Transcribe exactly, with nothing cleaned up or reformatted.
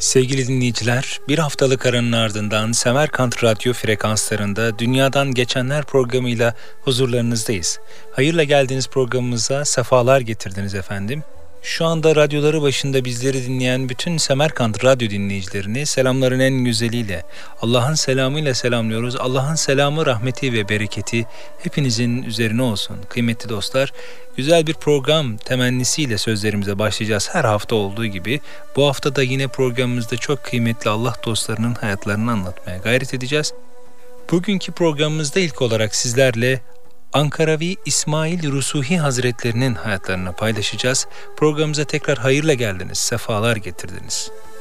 Sevgili dinleyiciler, bir haftalık aranın ardından Semerkant Radyo frekanslarında Dünyadan Geçenler programıyla huzurlarınızdayız. Hayırla geldiğiniz programımıza sefalar getirdiniz efendim. Şu anda radyoları başında bizleri dinleyen bütün Semerkant Radyo dinleyicilerini selamların en güzeliyle, Allah'ın selamıyla selamlıyoruz. Allah'ın selamı, rahmeti ve bereketi hepinizin üzerine olsun. Kıymetli dostlar, güzel bir program temennisiyle sözlerimize başlayacağız her hafta olduğu gibi. Bu hafta da yine programımızda çok kıymetli Allah dostlarının hayatlarını anlatmaya gayret edeceğiz. Bugünkü programımızda ilk olarak sizlerle Ankaravi İsmail Rusuhi Hazretlerinin hayatlarını paylaşacağız. Programımıza tekrar hayırla geldiniz, sefalar getirdiniz.